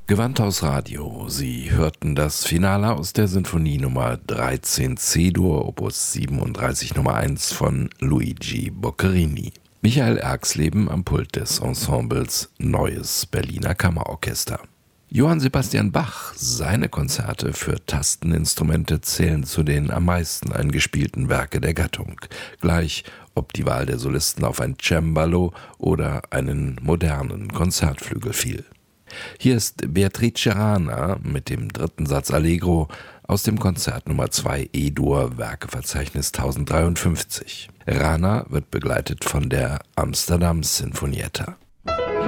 Gewandhaus Radio. Sie hörten das Finale aus der Sinfonie Nummer 13 C-Dur, Opus 37 Nummer 1 von Luigi Boccherini. Michael Erxleben am Pult des Ensembles Neues Berliner Kammerorchester. Johann Sebastian Bach, seine Konzerte für Tasteninstrumente zählen zu den am meisten eingespielten Werke der Gattung. Gleich ob die Wahl der Solisten auf ein Cembalo oder einen modernen Konzertflügel fiel. Hier ist Beatrice Rana mit dem dritten Satz Allegro aus dem Konzert Nummer 2 E-Dur, Werkeverzeichnis 1053. Rana wird begleitet von der Amsterdam Sinfonietta.